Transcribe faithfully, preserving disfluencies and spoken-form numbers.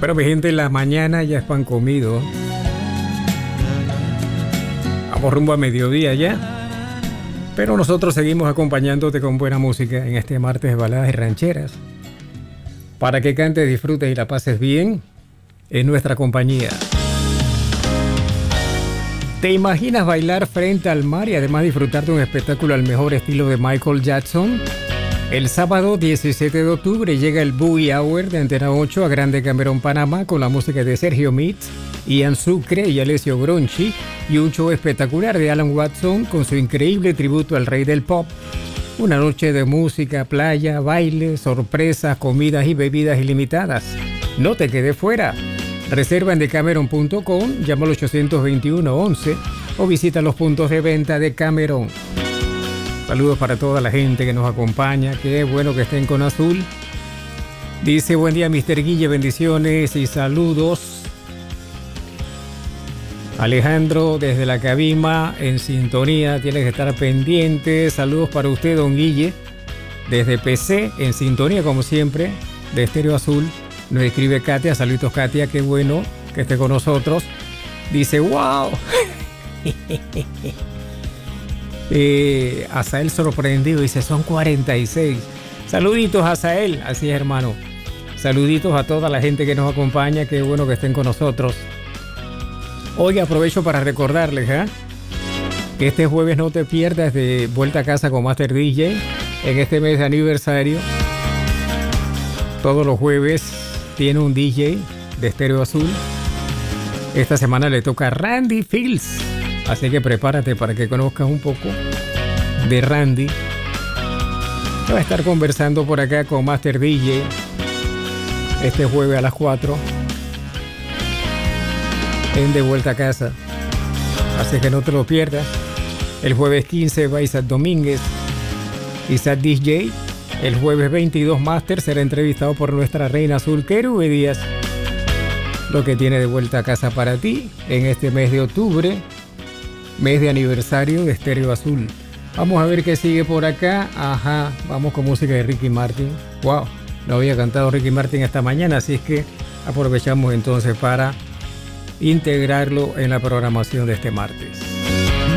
Pero mi gente, en la mañana ya es pan comido. Vamos rumbo a mediodía ya. Pero nosotros seguimos acompañándote con buena música en este martes de baladas y rancheras. Para que cantes, disfrutes y la pases bien en nuestra compañía. ¿Te imaginas bailar frente al mar y además disfrutar de un espectáculo al mejor estilo de Michael Jackson? El sábado diecisiete de octubre llega el Boogie Hour de Antena ocho a Grande Camerón, Panamá, con la música de Sergio Mitz, Ian Sucre y Alessio Gronchi, y un show espectacular de Alan Watson con su increíble tributo al rey del pop. Una noche de música, playa, baile, sorpresas, comidas y bebidas ilimitadas. No te quedes fuera. Reserva en decameron punto com, llama al ochocientos veintiuno once o visita los puntos de venta de Camerón. Saludos para toda la gente que nos acompaña. Qué bueno que estén con Azul. Dice: buen día, mister Guille, bendiciones y saludos. Alejandro desde la Cabima en sintonía, tienes que estar pendiente. Saludos para usted, don Guille, desde P C en sintonía como siempre de Estéreo Azul. Nos escribe Katia. Saludos, Katia, qué bueno que esté con nosotros. Dice: wow. eh, Azael sorprendido, dice: son cuarenta y seis. Saluditos, Azael. Así es, hermano. Saluditos a toda la gente que nos acompaña. Qué bueno que estén con nosotros. Hoy aprovecho para recordarles ¿eh? que este jueves no te pierdas de Vuelta a Casa con Master D J en este mes de aniversario. Todos los jueves tiene un D J de Estéreo Azul. Esta semana le toca a Randy Fields, así que prepárate para que conozcas un poco de Randy. Va a estar conversando por acá con Master D J este jueves a las cuatro en De Vuelta a Casa, así que no te lo pierdas. El jueves quince va Isaac Domínguez, Isaac D J. El jueves veintidós Master será entrevistado por nuestra reina azul, Kerube Díaz. Lo que tiene De Vuelta a Casa para ti en este mes de octubre, mes de aniversario de Estéreo Azul. Vamos a ver qué sigue por acá. Ajá, vamos con música de Ricky Martin. Wow, no había cantado Ricky Martin esta mañana, así es que aprovechamos entonces para integrarlo en la programación de este martes.